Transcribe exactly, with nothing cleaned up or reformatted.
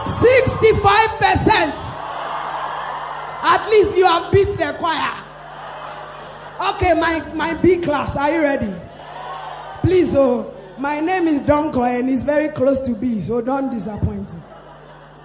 sixty-five percent. At least you have beat the choir. Okay, my, my B class, are you ready? Please, oh, my name is Donko and it's very close to B, so don't disappoint.